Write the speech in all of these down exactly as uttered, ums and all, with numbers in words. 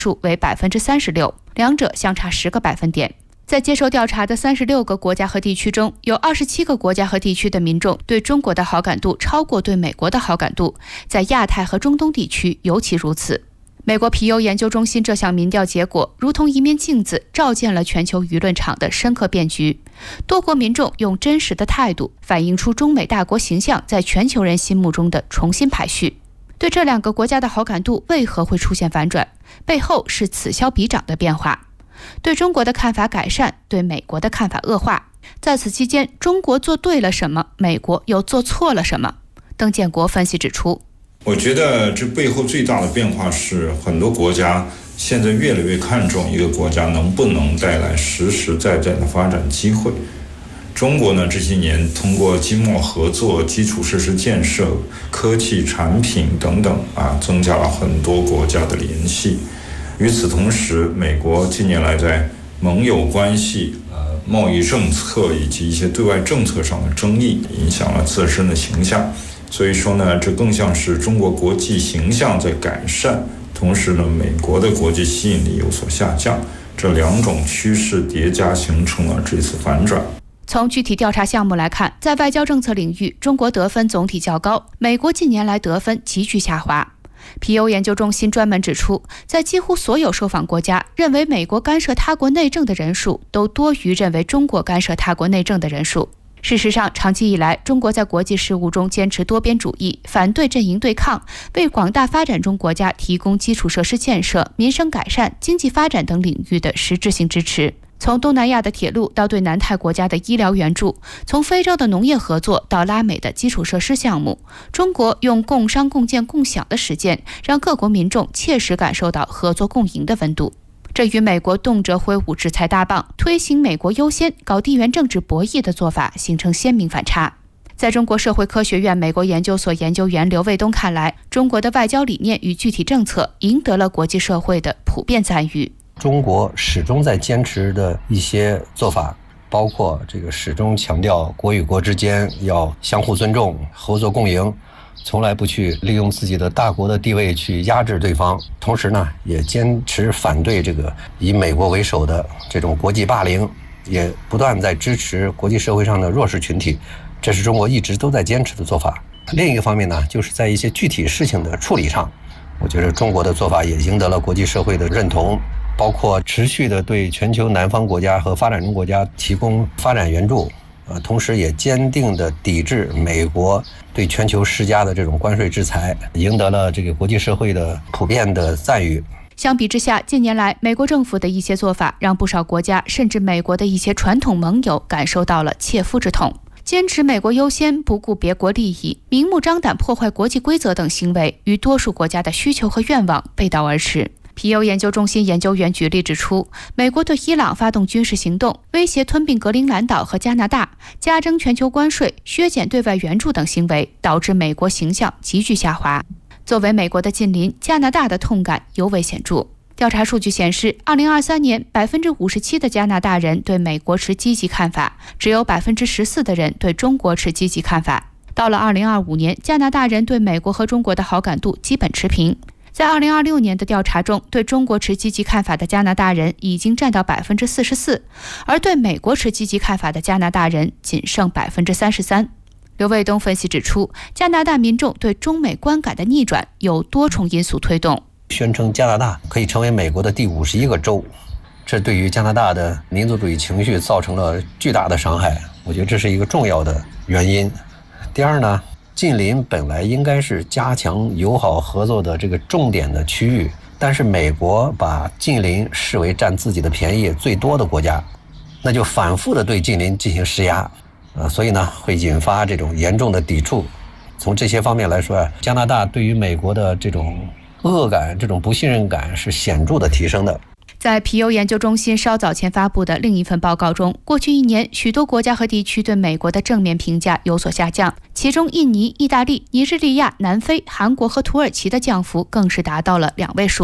数为 百分之三十六， 两者相差十个百分点。在接受调查的三十六个国家和地区中，有二十七个国家和地区的民众对中国的好感度超过对美国的好感度，在亚太和中东地区尤其如此。美国皮尤研究中心这项民调结果如同一面镜子，照见了全球舆论场的深刻变局。多国民众用真实的态度反映出中美大国形象在全球人心目中的重新排序。对这两个国家的好感度为何会出现反转，背后是此消彼长的变化。对中国的看法改善，对美国的看法恶化。在此期间，中国做对了什么，美国又做错了什么？邓建国分析指出， 我觉得这背后最大的变化是，很多国家现在越来越看重一个国家能不能带来实实在在的发展机会。中国呢，这些年通过经贸合作、基础设施建设、科技产品等等啊，增加了很多国家的联系。与此同时，美国近年来在盟友关系、呃贸易政策以及一些对外政策上的争议，影响了自身的形象。所以说呢，这更像是中国国际形象在改善，同时呢，美国的国际吸引力有所下降。这两种趋势叠加，形成了这次反转。 从具体调查项目来看，在外交政策领域，中国得分总体较高，美国近年来得分急剧下滑。皮尤研究中心专门指出，在几乎所有受访国家，认为美国干涉他国内政的人数都多于认为中国干涉他国内政的人数。事实上，长期以来，中国在国际事务中坚持多边主义，反对阵营对抗，为广大发展中国家提供基础设施建设、民生改善、经济发展等领域的实质性支持。从东南亚的铁路到对南太国家的医疗援助，从非洲的农业合作到拉美的基础设施项目，中国用共商共建共享的实践，让各国民众切实感受到合作共赢的温度。这与美国动辄挥舞制裁大棒，推行美国优先、搞地缘政治博弈的做法形成鲜明反差。在中国社会科学院美国研究所研究员刘卫东看来，中国的外交理念与具体政策赢得了国际社会的普遍赞誉。 中国始终在坚持的一些做法，包括这个始终强调国与国之间要相互尊重、合作共赢，从来不去利用自己的大国的地位去压制对方。同时呢，也坚持反对这个以美国为首的这种国际霸凌，也不断在支持国际社会上的弱势群体，这是中国一直都在坚持的做法。另一个方面呢，就是在一些具体事情的处理上，我觉得中国的做法也赢得了国际社会的认同，包括持续的对全球南方国家和发展中国家提供发展援助，呃，同时也坚定地抵制美国对全球施加的这种关税制裁，赢得了这个国际社会的普遍的赞誉。 相比之下，近年来美国政府的一些做法，让不少国家甚至美国的一些传统盟友感受到了切肤之痛。坚持美国优先、不顾别国利益、明目张胆破坏国际规则等行为，与多数国家的需求和愿望背道而驰。皮尤研究中心研究员举例指出，美国对伊朗发动军事行动，威胁吞并格陵兰岛和加拿大，加征全球关税、削减对外援助等行为，导致美国形象急剧下滑。作为美国的近邻，加拿大的痛感尤为显著。调查数据显示，二零二三年 百分之五十七 的加拿大人对美国持积极看法，只有 百分之十四 的人对中国持积极看法。到了二零二五年，加拿大人对美国和中国的好感度基本持平。在二零二六年的调查中，对中国持积极看法的加拿大人已经占到 百分之四十四， 而对美国持积极看法的加拿大人仅剩 百分之三十三。刘卫东分析指出，加拿大民众对中美观感的逆转有多重因素推动。 宣称加拿大可以成为美国的第五十一个州，这对于加拿大的民族主义情绪造成了巨大的伤害，我觉得这是一个重要的原因。第二呢，近邻本来应该是加强友好合作的这个重点的区域，但是美国把近邻视为占自己的便宜最多的国家，那就反复的对近邻进行施压，呃，所以呢会引发这种严重的抵触。从这些方面来说，加拿大对于美国的这种恶感、这种不信任感是显著的提升的。 在皮尤研究中心稍早前发布的另一份报告中，过去一年许多国家和地区对美国的正面评价有所下降，其中印尼、意大利、尼日利亚、南非、韩国和土耳其的降幅更是达到了两位数。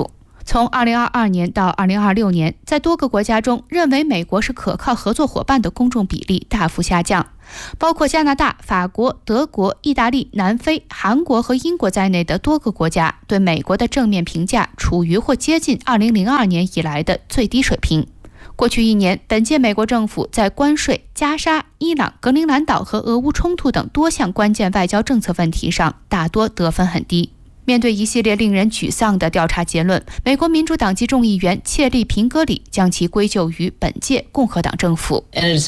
从二零二二年到二零二六年，在多个国家中，认为美国是可靠合作伙伴的公众比例大幅下降。包括加拿大、法国、德国、意大利、南非、韩国和英国在内的多个国家对美国的正面评价处于或接近二零零二年以来的最低水平。过去一年，本届美国政府在关税、加沙、伊朗、格陵兰岛和俄乌冲突等多项关键外交政策问题上，大多得分很低。面对一系列令人沮丧的调查结论，美国民主党籍众议员切利·平格里将其归咎于本届共和党政府。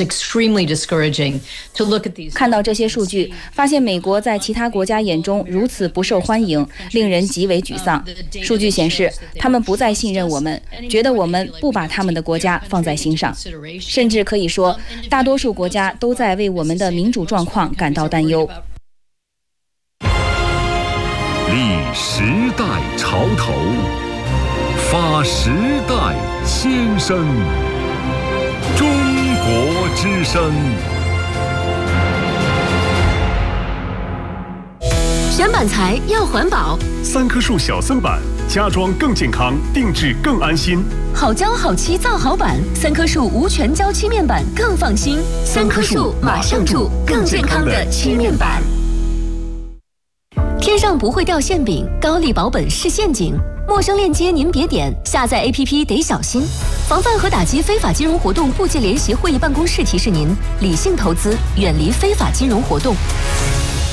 看到这些数据，发现美国在其他国家眼中如此不受欢迎，令人极为沮丧。数据显示，他们不再信任我们，觉得我们不把他们的国家放在心上，甚至可以说，大多数国家都在为我们的民主状况感到担忧。 立时代潮头，发时代先声。中国之声。 选板材要环保， 三棵树小森板，家装更健康，定制更安心。 好胶好漆造好板，三棵树无全胶漆面板更放心。三棵树马上住更健康的漆面板。天上不会掉馅饼，高丽保本是陷阱。陌生链接您别点，下载 A P P 得小心。防范和打击非法金融活动部际联席会议办公室提示您：理性投资，远离非法金融活动。